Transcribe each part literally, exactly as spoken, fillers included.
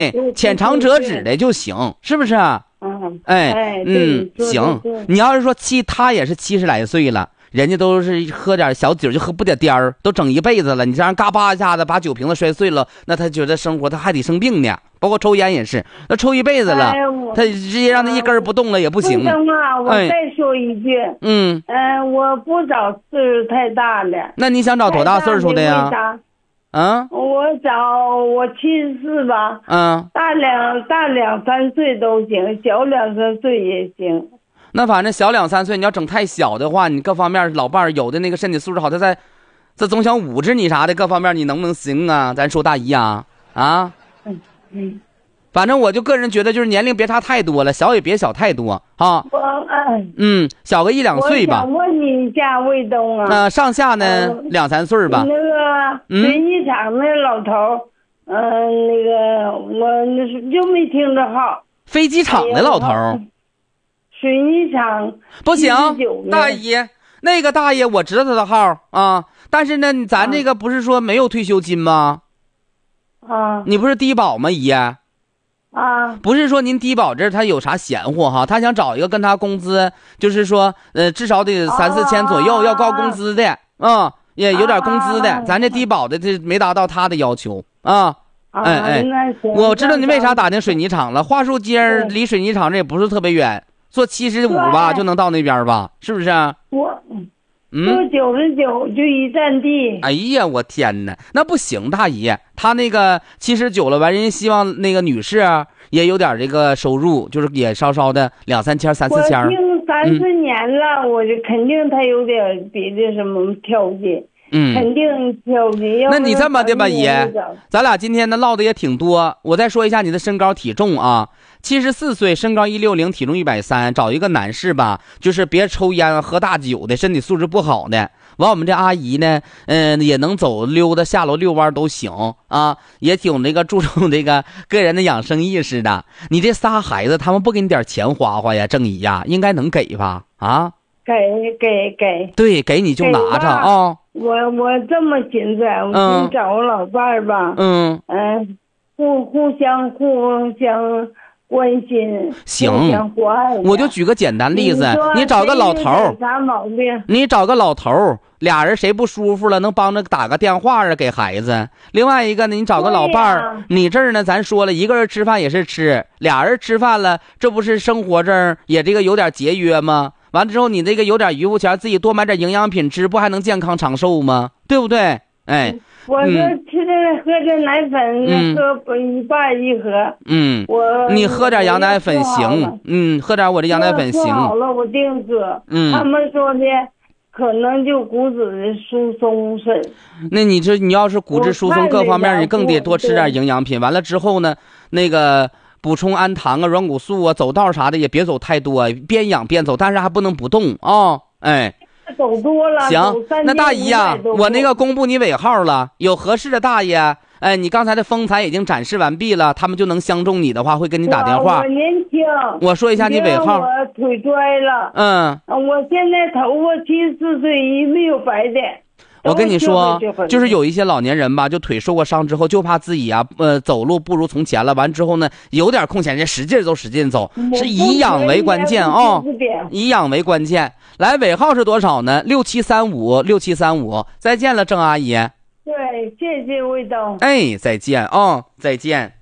哎，浅尝辄止的就行，是不是啊？ 嗯， 哎， 哎嗯，行。你要是说七，他也是七十来岁了，人家都是喝点小酒就喝不点颠儿，都整一辈子了。你这样嘎巴一下子把酒瓶子摔碎了，那他觉得生活他还得生病呢。包括抽烟也是，那抽一辈子了，哎、他直接让他一根不动了也不行。 不行啊，我再说一句，哎、 嗯， 嗯、呃，我不找岁数太大的。 那你想找多大岁数的呀？啊， 我找我七十四吧。 嗯， 大两大两三岁都行，小两三岁也行。 那反正小两三岁，你要整太小的话，你各方面老伴儿有的那个身体素质好，他在这总想捂着你啥的，各方面你能不能行啊？咱说大姨啊，啊。 嗯嗯， 反正我就个人觉得，就是年龄别差太多了，小也别小太多啊。 我嗯嗯，小个一两岁吧。 我想问你一下，卫东啊。 呃，上下呢、呃、两三岁吧。 那个水泥厂那老头，嗯、呃，那个我那是就没听着号。 飞机场的老头。 水泥厂不行，大姨，那个大爷我知道他的号啊，但是呢，咱这个不是说没有退休金吗？ 啊， 你不是低保吗，姨？啊，不是说您低保这他有啥闲活哈？他想找一个跟他工资，就是说，呃，至少得三四千左右，啊、要高工资的，嗯，也有点工资的。啊、咱这低保的这没达到他的要求啊。 啊哎哎，我知道你为啥打听水泥厂了。桦树街离水泥厂这也不是特别远，坐七十五吧就能到那边吧，是不是？ 我。嗯，坐九十九就一站地。 哎呀，我天哪，那不行，大姨，他那个七十九了，完人家希望那个女士啊也有点这个收入，就是也稍稍的两三千、三四千。 我听三四年了，嗯、我就肯定他有点别的什么条件。嗯，肯定条件。 那你这么的吧，姨，咱俩今天呢唠的也挺多，我再说一下你的身高体重啊。七十四岁，身高一六零，体重一百三，找一个男士吧，就是别抽烟喝大酒的，身体素质不好的。完，我们这阿姨呢，嗯、呃，也能走溜达下楼遛弯都行啊，也挺这个注重这个个人的养生意识的。你这仨孩子，他们不给你点钱花花呀，郑姨呀，应该能给吧？啊， 给给给， 对，给你就拿着啊、哦。 我我这么寻思，我寻找我老伴儿吧，嗯嗯、呃，互互相互相。关心行，我就举个简单例子，你, 你找个老头儿， 啥毛病？ 你找个老头儿，俩人谁不舒服了，能帮着打个电话啊给孩子。另外一个呢，你找个老伴儿、啊，你这儿呢，咱说了一个人吃饭也是吃，俩人吃饭了，这不是生活这儿也这个有点节约吗？完了之后，你这个有点余富钱，自己多买点营养品吃，不还能健康长寿吗？对不对？哎。 我说吃的喝这奶粉，嗯、喝一半一盒。 嗯，我你喝点羊奶粉行，嗯，喝点我这羊奶粉行。 好了，我定喝。嗯，他们说的可能就骨质的疏松肾。 那你这你要是骨质疏松各方面，你更得多吃点营养品。完了之后呢，那个补充氨糖啊、软骨素啊，走道啥的也别走太多，边养边走，但是还不能不动啊、哦。哎。 走多了， 行，那大姨呀、啊，我那个公布你尾号了，有合适的大爷，哎，你刚才的风采已经展示完毕了，他们就能相中你的话，会跟你打电话。 我年轻， 我说一下你尾号。 我腿摔了， 嗯， 我现在头发七十四岁，一没有白的。 我跟你说，就是有一些老年人吧，就腿受过伤之后，就怕自己啊，呃，走路不如从前了。完之后呢，有点空闲，人使劲走，使劲走，是以养为关键啊、哦，以养为关键。来，尾号是多少呢？六七三五，六七三五。再见了，郑阿姨。 对，谢谢魏东。 哎，再见啊、哦，再见。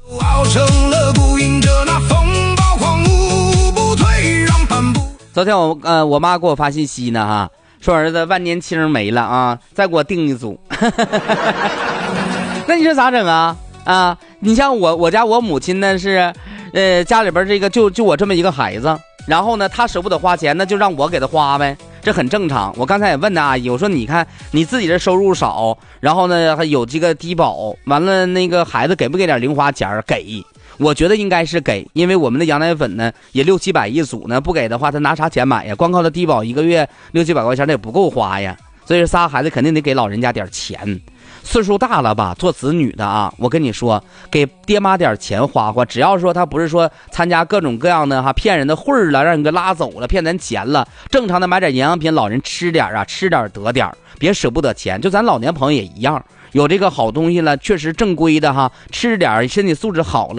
昨天我呃，我妈给我发信息呢哈。说儿子万年青没了啊，再给我订一组。那你说咋整啊？啊，你像我我家我母亲呢是，呃家里边这个就就我这么一个孩子，然后呢他舍不得花钱，那就让我给他花呗，这很正常。我刚才也问那阿姨，我说你看你自己的收入少，然后呢还有这个低保，完了那个孩子给不给点零花钱？给。我觉得应该是给，因为我们的羊奶粉呢也六七百一组呢，不给的话他拿啥钱买呀？光靠他低保一个月六七百块钱那也不够花呀，所以仨孩子肯定得给老人家点钱。 岁数大了吧，做子女的啊，我跟你说，给爹妈点钱花花，只要说他不是说参加各种各样的哈骗人的会儿了，让人给拉走了，骗咱钱了，正常的买点营养品，老人吃点啊，吃点得点，别舍不得钱。就咱老年朋友也一样，有这个好东西了，确实正规的哈，吃点身体素质好了。